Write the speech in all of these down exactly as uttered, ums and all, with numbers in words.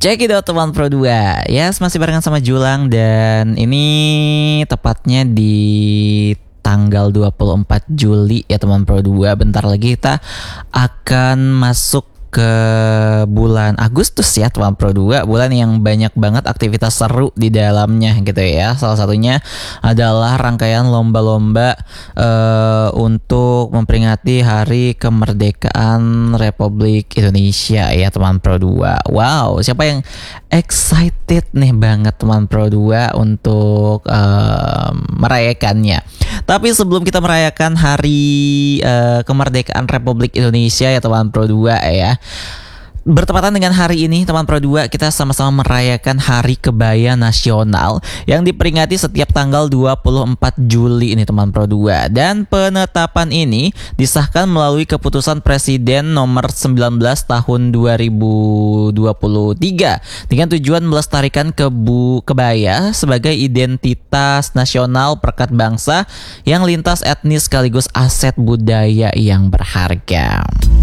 Check it out teman Pro dua. Yes, masih barengan sama Julang. Dan ini tepatnya di tanggal dua puluh empat Juli ya teman Pro dua. Bentar lagi kita akan masuk ke bulan Agustus ya teman Pro dua, bulan yang banyak banget aktivitas seru di dalamnya gitu ya. Salah satunya adalah rangkaian lomba-lomba uh, untuk memperingati Hari Kemerdekaan Republik Indonesia ya teman Pro dua. Wow, siapa yang excited nih banget teman Pro dua untuk uh, merayakannya. Tapi sebelum kita merayakan Hari uh, Kemerdekaan Republik Indonesia ya teman Pro dua ya, bertepatan dengan hari ini teman Pro dua, kita sama-sama merayakan Hari Kebaya Nasional yang diperingati setiap tanggal dua puluh empat Juli ini teman Pro dua. Dan penetapan ini disahkan melalui keputusan Presiden nomor sembilan belas tahun dua ribu dua puluh tiga dengan tujuan melestarikan kebu kebaya sebagai identitas nasional perekat bangsa yang lintas etnis sekaligus aset budaya yang berharga.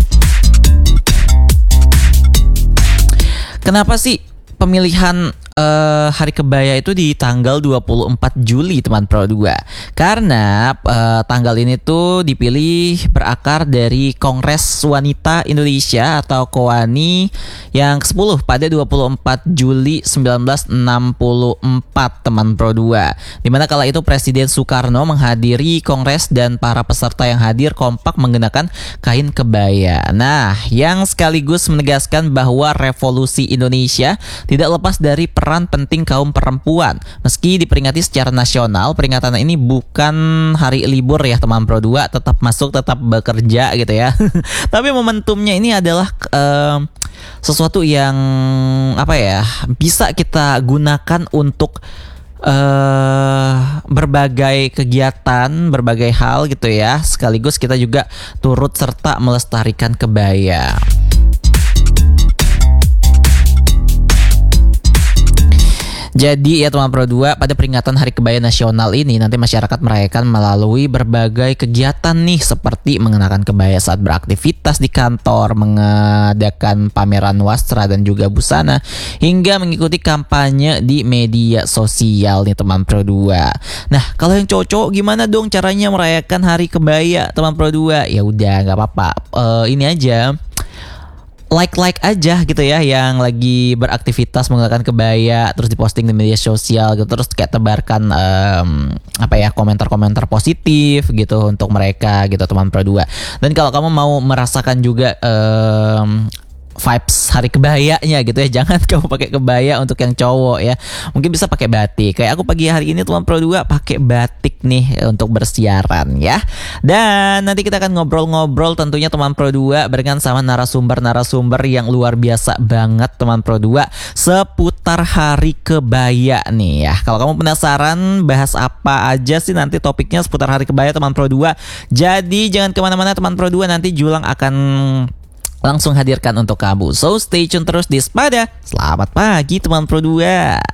Kenapa sih pemilihan uh, Hari Kebaya itu di tanggal dua puluh empat Juli teman Pro dua? Karena uh, tanggal ini tuh dipilih berakar dari Kongres Wanita Indonesia atau KOWANI yang kesepuluh pada dua puluh empat Juli sembilan belas enam puluh empat teman Pro dua. Dimana kala itu Presiden Soekarno menghadiri kongres dan para peserta yang hadir kompak menggunakan kain kebaya. Nah, yang sekaligus menegaskan bahwa revolusi Indonesia tidak lepas dari peran penting kaum perempuan. Meski diperingati secara nasional, peringatan ini bukan hari libur ya teman Pro dua, tetap masuk, tetap bekerja gitu ya. Tapi momentumnya ini adalah uh, sesuatu yang apa ya, bisa kita gunakan untuk uh, berbagai kegiatan, berbagai hal gitu ya. Sekaligus kita juga turut serta melestarikan kebaya. Jadi ya teman Pro dua, pada peringatan Hari Kebaya Nasional ini nanti masyarakat merayakan melalui berbagai kegiatan nih, seperti mengenakan kebaya saat beraktivitas di kantor, mengadakan pameran wastra dan juga busana, hingga mengikuti kampanye di media sosial nih teman Pro dua. Nah, kalau yang cowok-cowok gimana dong caranya merayakan Hari Kebaya teman Pro dua? Ya udah nggak apa-apa, uh, ini aja, like-like aja gitu ya yang lagi beraktivitas menggunakan kebaya, terus diposting di media sosial gitu, terus kayak tebarkan um, apa ya, komentar-komentar positif gitu untuk mereka gitu teman Pro dua. Dan kalau kamu mau merasakan juga um, vibes Hari Kebayanya gitu ya, jangan kamu pakai kebaya untuk yang cowok ya, mungkin bisa pakai batik. Kayak aku pagi hari ini teman Pro dua pakai batik nih untuk bersiaran ya. Dan nanti kita akan ngobrol-ngobrol tentunya teman Pro dua barengan sama narasumber-narasumber yang luar biasa banget teman Pro dua seputar Hari Kebaya nih ya. Kalau kamu penasaran bahas apa aja sih nanti topiknya seputar Hari Kebaya teman Pro dua, jadi jangan kemana-mana teman Pro dua, nanti Julang akan langsung hadirkan untuk kamu. So stay tune terus di Spada. Selamat pagi teman Pro dua.